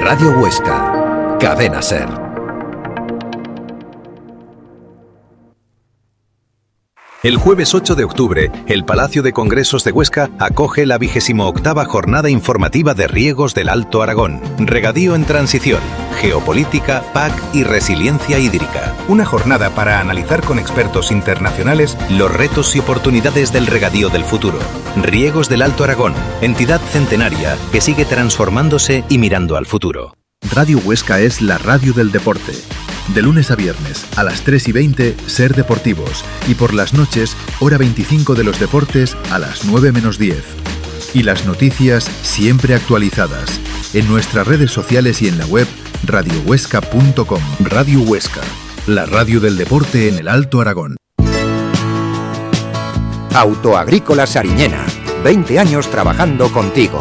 Radio Huesca, Cadena SER. El jueves 8 de octubre, el Palacio de Congresos de Huesca acoge la 28ª Jornada Informativa de Riegos del Alto Aragón. Regadío en transición, geopolítica, PAC y resiliencia hídrica. Una jornada para analizar con expertos internacionales los retos y oportunidades del regadío del futuro. Riegos del Alto Aragón, entidad centenaria que sigue transformándose y mirando al futuro. Radio Huesca es la radio del deporte. De lunes a viernes, a las 3:20, Ser Deportivos. Y por las noches, hora 25 de los deportes, a las 9 menos 10. Y las noticias siempre actualizadas. En nuestras redes sociales y en la web radiohuesca.com. Radio Huesca, la radio del deporte en el Alto Aragón. Autoagrícola Sariñena. 20 años trabajando contigo.